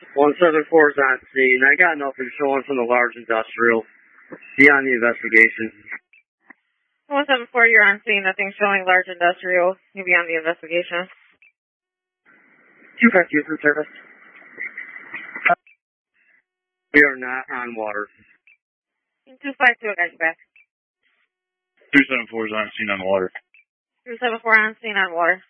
174 is on scene. I got nothing showing from the large industrial. Be on the investigation. 174, you're on scene. Nothing showing large industrial. You'll be on the investigation. 252 for service. We are not on water. 252, I got you back. 374 is on scene on water. 374 on scene on water.